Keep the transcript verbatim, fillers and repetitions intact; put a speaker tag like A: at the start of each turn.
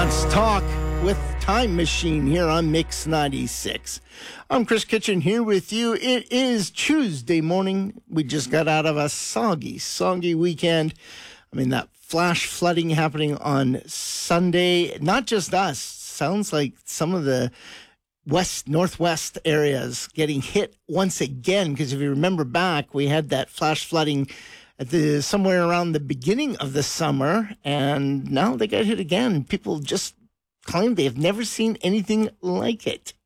A: Let's talk with Time Machine here on Mix ninety-six. I'm Chris Kitchen here with you. It is Tuesday morning. We just got out of a soggy, soggy weekend. I mean, that flash flooding happening on Sunday. Not just us. Sounds like some of the west, northwest areas getting hit once again. Because if you remember back, we had that flash flooding at the somewhere around the beginning of the summer, and now they got hit again. People just claim they've never seen anything like it.